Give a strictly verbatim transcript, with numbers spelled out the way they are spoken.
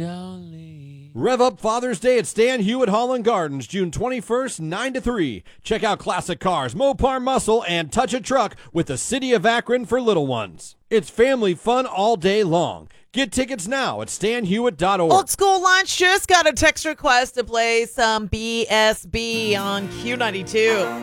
darling. Rev up Father's Day at Stan Hewitt Holland Gardens, June twenty-first, nine to three. Check out classic cars, Mopar Muscle, and Touch a Truck with the City of Akron for little ones. It's family fun all day long. Get tickets now at stan hewitt dot org. Old School Lunch just got a text request to play some B S B on Q ninety-two.